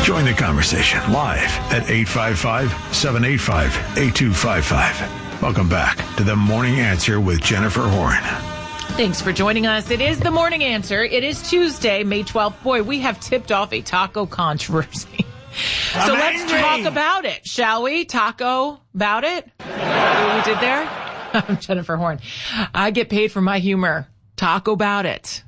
Join the conversation live at 855-785-8255. Welcome back to The Morning Answer with Jennifer Horn. Thanks for joining us. It is The Morning Answer. It is Tuesday, May 12th. Boy, we have tipped off a taco controversy. So let's talk about it, shall we? Taco about it? What we did there? I'm Jennifer Horn. I get paid for my humor. Talk about it.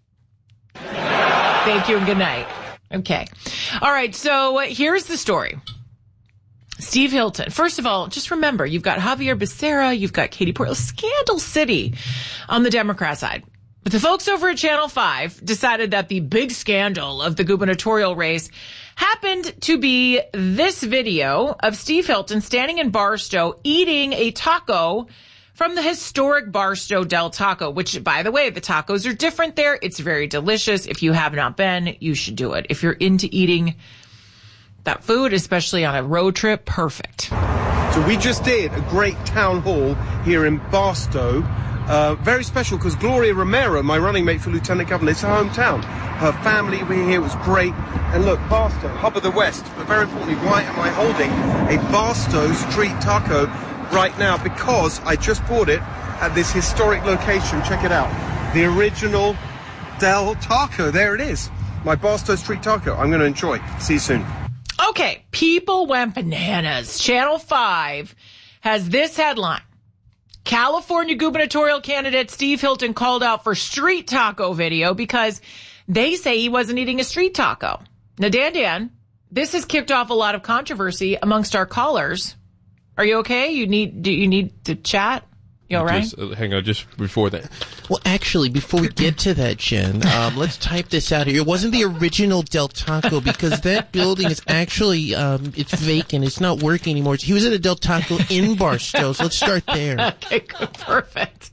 Thank you and good night. Okay. All right. So here's the story. Steve Hilton. First of all, just remember, you've got Javier Becerra, you've got Katie Portillo, Scandal City on the Democrat side. But the folks over at Channel 5 decided that the big scandal of the gubernatorial race happened to be this video of Steve Hilton standing in Barstow eating a taco from the historic Barstow Del Taco, which, by the way, the tacos are different there. It's very delicious. If you have not been, you should do it. If you're into eating that food, especially on a road trip, perfect. So we just did a great town hall here in Barstow. Very special because Gloria Romero, my running mate for Lieutenant Governor, it's her hometown. Her family were here. It was great. And look, Barstow, hub of the West. But very importantly, why am I holding a Barstow street taco right now? Because I just bought it at this historic location. Check it out. The original Del Taco. There it is. My Barstow street taco. I'm going to enjoy. See you soon. Okay. People went bananas. Channel 5 has this headline. California gubernatorial candidate Steve Hilton called out for street taco video because they say he wasn't eating a street taco. Now, Dan, this has kicked off a lot of controversy amongst our callers. Are you okay? Do you need to chat? You all right? Hang on, just before that. Well, actually, before we get to that, Jen, let's type this out here. It wasn't the original Del Taco because that building is actually, it's vacant. It's not working anymore. He was at a Del Taco in Barstow, so let's start there. Okay, good, perfect.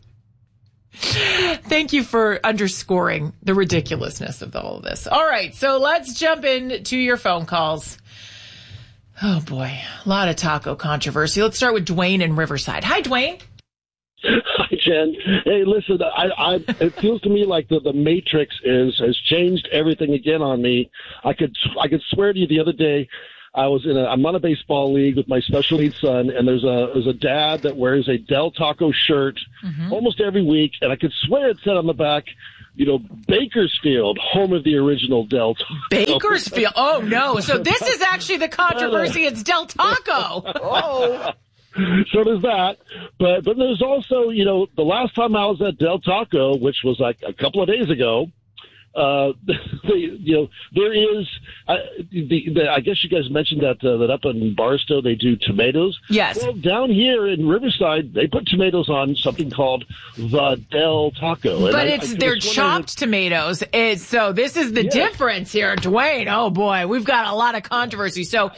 Thank you for underscoring the ridiculousness of all of this. All right, so let's jump into your phone calls. Oh, boy, a lot of taco controversy. Let's start with Dwayne in Riverside. Hi, Dwayne. Hi, Jen. Hey, listen, it feels to me like the Matrix has changed everything again on me. I could swear to you the other day, I'm on a baseball league with my special needs son, and there's a dad that wears a Del Taco shirt almost every week, and I could swear it said on the back, Bakersfield, home of the original Del Taco. Bakersfield? Oh, no. So this is actually the controversy. It's Del Taco. Oh. So there's that, but there's also, the last time I was at Del Taco, which was like a couple of days ago, there is, I guess you guys mentioned that up in Barstow they do tomatoes. Yes. Well, down here in Riverside, they put tomatoes on something called the Del Taco. But they're chopped tomatoes. So this is the difference here, Dwayne. Oh boy, we've got a lot of controversy. So,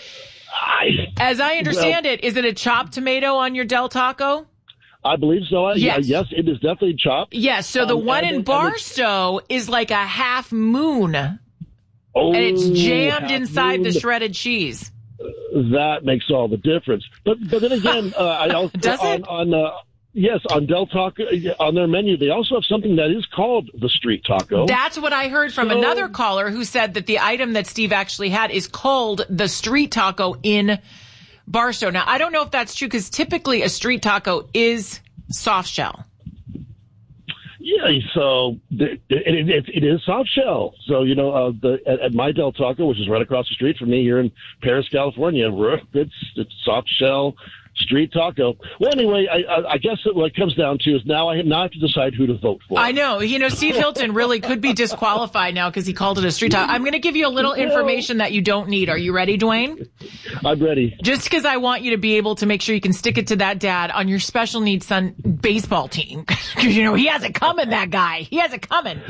as I understand it, is it a chopped tomato on your Del Taco? I believe so. Yes. Yes, it is definitely chopped. Yes, so the one in Barstow is like a half moon. Oh, and it's jammed inside the shredded cheese. That makes all the difference. But then again, I also Does it? On Del Taco, on their menu, they also have something that is called the street taco. That's what I heard from another caller who said that the item that Steve actually had is called the street taco in Barstow. Now, I don't know if that's true because typically a street taco is soft shell. Yeah, so it is soft shell. So, at my Del Taco, which is right across the street from me here in Paris, California, it's soft shell street taco. Well, anyway, I guess what it comes down to is now I have to decide who to vote for. I know. Steve Hilton really could be disqualified now because he called it a street taco. I'm going to give you a little information that you don't need. Are you ready, Dwayne? I'm ready. Just because I want you to be able to make sure you can stick it to that dad on your special needs son baseball team. Because, he has it coming, that guy. He has it coming.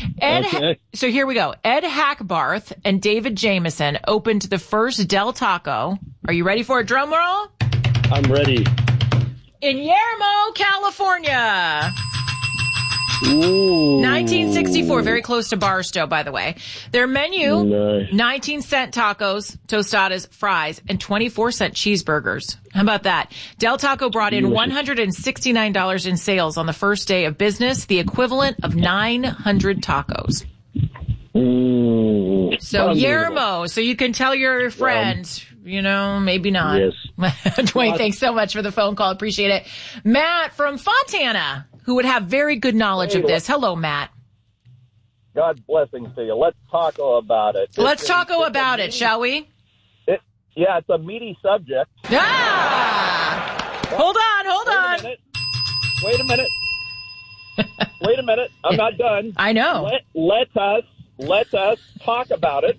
So here we go. Ed Hackbarth and David Jameson opened the first Del Taco. Are you ready for a drum roll? I'm ready. In Yermo, California. Ooh. 1964, very close to Barstow, by the way. Their menu, 19-cent tacos, tostadas, fries, and 24-cent cheeseburgers. How about that? Del Taco brought in $169 in sales on the first day of business, the equivalent of 900 tacos. So Yermo, so you can tell your friend, maybe not. Yes. Dwayne, thanks so much for the phone call. Appreciate it. Matt from Fontana, who would have very good knowledge of this. Hello, Matt. God's blessings to you. Let's talk about it. Let's talk about it, shall we? Yeah, it's a meaty subject. Hold on. Wait a minute. I'm not done. I know. Let us talk about it.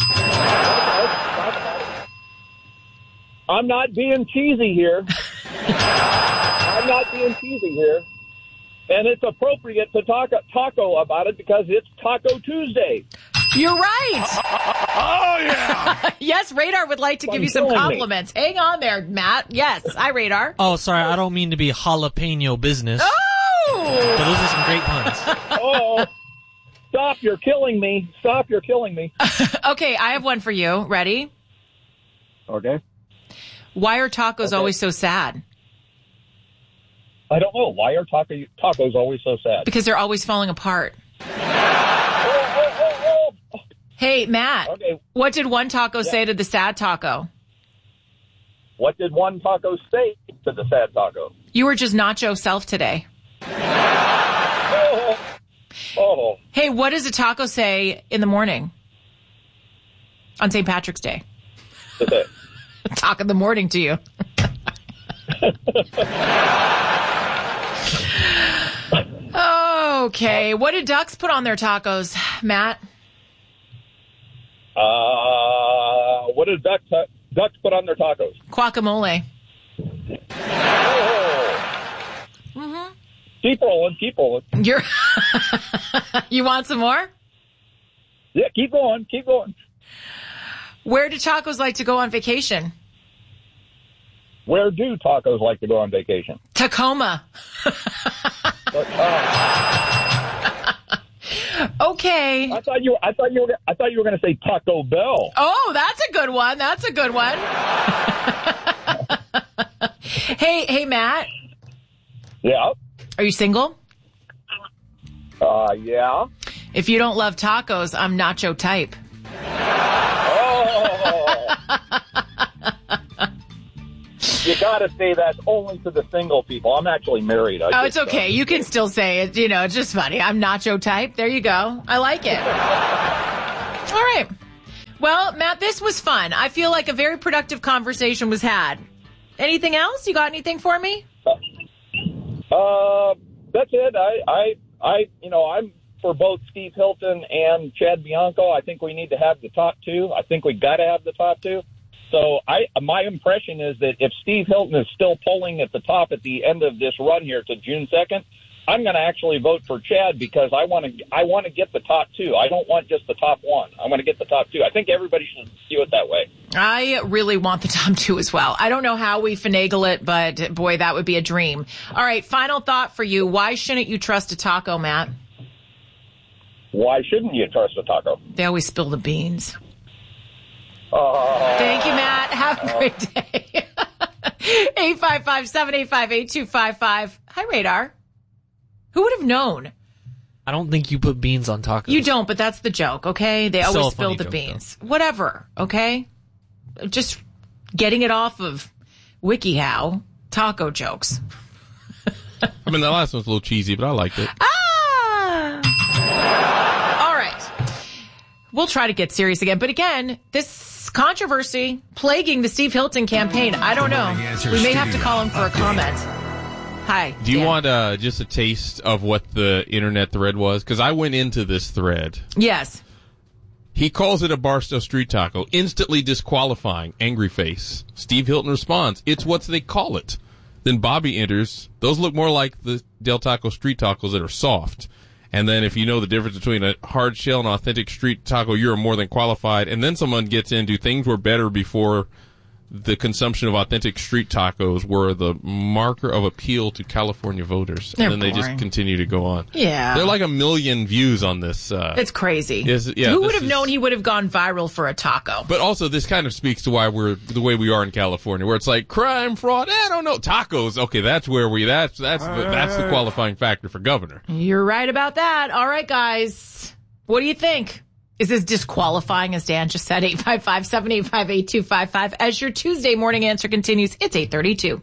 I'm not being cheesy here. And it's appropriate to talk taco about it because it's Taco Tuesday. You're right. Oh, yeah. Yes, Radar would like to give you some compliments. Hang on there, Matt. Yes. Hi, Radar. Oh, sorry. I don't mean to be jalapeno business. Oh! But those are some great puns. Oh, stop. You're killing me. Okay, I have one for you. Ready? Okay. Why are tacos always so sad? I don't know. Why are tacos always so sad? Because they're always falling apart. Hey, Matt, Okay. What did one taco say to the sad taco? What did one taco say to the sad taco? You were just nacho self today. Oh. Hey, what does a taco say in the morning on St. Patrick's Day? Talk in the morning to you. Okay, what did ducks put on their tacos, Matt? What did ducks put on their tacos? Guacamole. Mm-hmm. Keep rolling. You want some more? Yeah, keep going. Where do tacos like to go on vacation? Where do tacos like to go on vacation? Tacoma. Okay. I thought you were going to say Taco Bell. Oh, that's a good one. Hey, Matt. Yeah. Are you single? Yeah. If you don't love tacos, I'm nacho type. Oh. You gotta say that's only to the single people. I'm actually married. It's okay. You can still say it. It's just funny. I'm nacho type. There you go. I like it. All right. Well, Matt, this was fun. I feel like a very productive conversation was had. Anything else? You got anything for me? That's it. I'm for both Steve Hilton and Chad Bianco. I think we need to have the top two. I think we got to have the top two. So my impression is that if Steve Hilton is still polling at the top at the end of this run here to June 2nd, I'm going to actually vote for Chad because I want to get the top two. I don't want just the top one. I want to get the top two. I think everybody should view it that way. I really want the top two as well. I don't know how we finagle it, but boy, that would be a dream. All right, final thought for you. Why shouldn't you trust a taco, Matt? Why shouldn't you trust a taco? They always spill the beans. Thank you, Matt. Have a great day. 855-785-8255. Hi, Radar. Who would have known? I don't think you put beans on tacos. You don't, but that's the joke, okay? They always Still a spill the funny beans. Whatever, okay? Just getting it off of WikiHow. Taco jokes. I mean, the last one's a little cheesy, but I liked it. All right. We'll try to get serious again. But again, this controversy plaguing the Steve Hilton campaign. I don't know. We may have to call him for a comment. Hi. Do you want just a taste of what the internet thread was? Because I went into this thread. Yes. He calls it a Barstow Street Taco, instantly disqualifying, angry face. Steve Hilton responds, it's what they call it. Then Bobby enters. Those look more like the Del Taco Street Tacos that are soft. And then if you know the difference between a hard shell and authentic street taco, you're more than qualified. And then someone gets into things were better before the consumption of authentic street tacos were the marker of appeal to California voters. They're and then boring. They just continue to go on. Yeah. They're like 1 million views on this. It's crazy. Yeah, who would have known he would have gone viral for a taco? But also, this kind of speaks to why we're the way we are in California, where it's like crime, fraud. I don't know, tacos. Okay, that's where that's the qualifying factor for governor. You're right about that. All right, guys, what do you think? is as disqualifying as Dan just said. 855-785-8255. As your Tuesday morning answer continues, it's 8:32.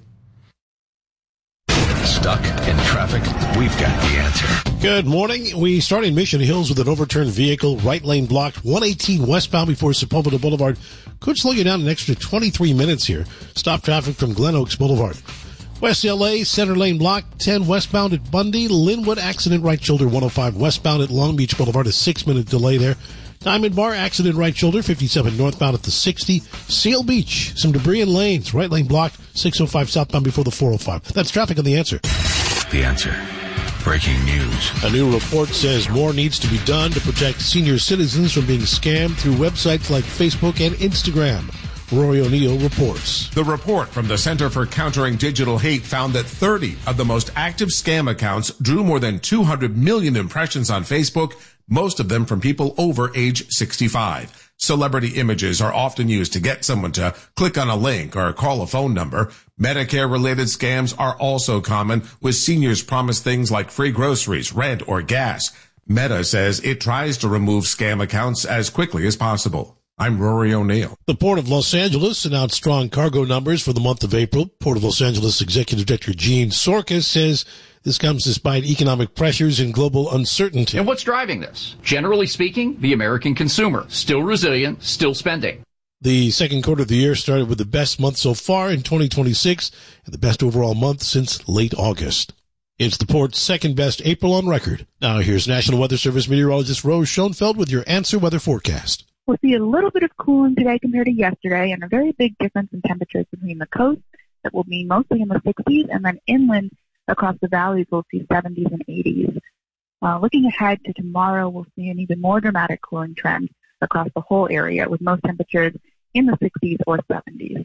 Stuck in traffic? We've got the answer. Good morning. We start in Mission Hills with an overturned vehicle, right lane blocked, 118 westbound before Sepulveda Boulevard. Could slow you down an extra 23 minutes here. Stop traffic from Glen Oaks Boulevard. West LA, center lane blocked, 10 westbound at Bundy. Linwood accident, right shoulder, 105 westbound at Long Beach Boulevard, a 6-minute delay there. Diamond Bar accident, right shoulder, 57 northbound at the 60. Seal Beach, some debris in lanes, right lane blocked, 605 southbound before the 405. That's traffic on The Answer. The Answer. Breaking news. A new report says more needs to be done to protect senior citizens from being scammed through websites like Facebook and Instagram. Rory O'Neill reports. The report from the Center for Countering Digital Hate found that 30 of the most active scam accounts drew more than 200 million impressions on Facebook, most of them from people over age 65. Celebrity images are often used to get someone to click on a link or call a phone number. Medicare-related scams are also common, with seniors promised things like free groceries, rent, or gas. Meta says it tries to remove scam accounts as quickly as possible. I'm Rory O'Neill. The Port of Los Angeles announced strong cargo numbers for the month of April. Port of Los Angeles Executive Director Gene Sorkas says this comes despite economic pressures and global uncertainty. And what's driving this? Generally speaking, the American consumer. Still resilient, still spending. The second quarter of the year started with the best month so far in 2026 and the best overall month since late August. It's the port's second best April on record. Now here's National Weather Service meteorologist Rose Schoenfeld with your Answer Weather forecast. We'll see a little bit of cooling today compared to yesterday, and a very big difference in temperatures between the coast that will be mostly in the 60s, and then inland across the valleys we'll see 70s and 80s. Looking ahead to tomorrow, we'll see an even more dramatic cooling trend across the whole area, with most temperatures in the 60s or 70s.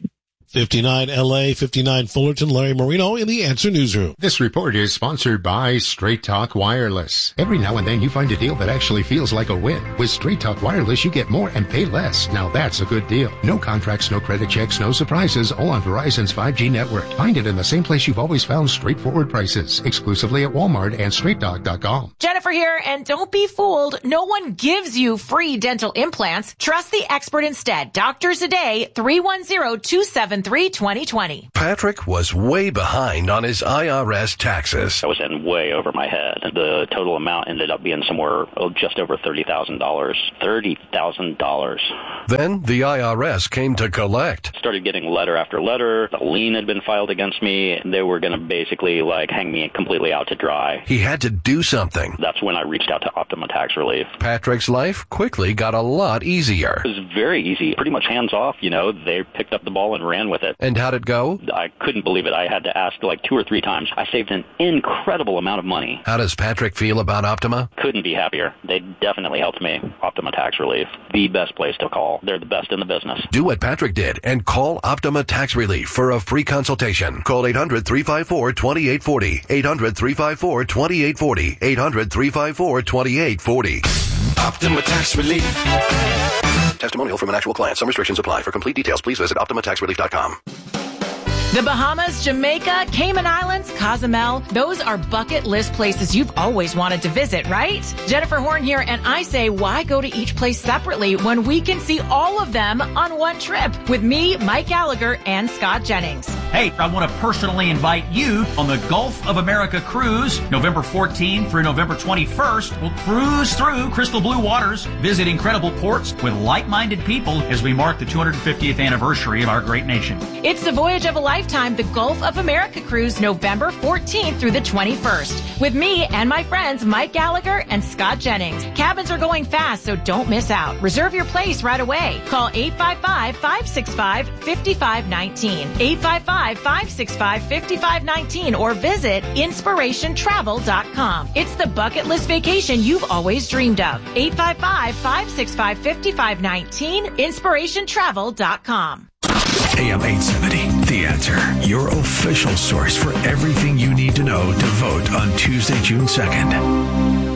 59 LA, 59 Fullerton, Larry Marino in the Answer Newsroom. This report is sponsored by Straight Talk Wireless. Every now and then you find a deal that actually feels like a win. With Straight Talk Wireless, you get more and pay less. Now that's a good deal. No contracts, no credit checks, no surprises, all on Verizon's 5G network. Find it in the same place you've always found straightforward prices, exclusively at Walmart and StraightTalk.com. Jennifer here, and don't be fooled. No one gives you free dental implants. Trust the expert instead. Doctors a Day, 310-273-2020. Patrick was way behind on his IRS taxes. I was in way over my head. The total amount ended up being somewhere just over $30,000. $30,000. Then the IRS came to collect. Started getting letter after letter. A lien had been filed against me. They were going to basically hang me completely out to dry. He had to do something. That's when I reached out to Optima Tax Relief. Patrick's life quickly got a lot easier. It was very easy. Pretty much hands off. They picked up the ball and ran with it. And how'd it go? I couldn't believe it. I had to ask 2 or 3 times. I saved an incredible amount of money. How does Patrick feel about Optima? Couldn't be happier. They definitely helped me. Optima Tax Relief. The best place to call. They're the best in the business. Do what Patrick did and call Optima Tax Relief for a free consultation. Call 800-354-2840. 800-354-2840. 800-354-2840. Optima Tax Relief. Testimonial from an actual client. Some restrictions apply. For complete details, please visit OptimaTaxRelief.com. The Bahamas, Jamaica, Cayman Islands, Cozumel, those are bucket list places you've always wanted to visit, right? Jennifer Horn here, and I say, why go to each place separately when we can see all of them on one trip with me, Mike Gallagher, and Scott Jennings? Hey, I want to personally invite you on the Gulf of America cruise, November 14th through November 21st. We'll cruise through crystal blue waters, visit incredible ports with like-minded people as we mark the 250th anniversary of our great nation. It's the voyage of a lifetime, the Gulf of America cruise, November 14th through the 21st. With me and my friends Mike Gallagher and Scott Jennings. Cabins are going fast, so don't miss out. Reserve your place right away. Call 855-565-5519. 855-565-5519 or visit inspirationtravel.com. It's the bucket list vacation you've always dreamed of. 855-565-5519, inspirationtravel.com. AM 870, The Answer, your official source for everything you need to know to vote on Tuesday, June 2nd.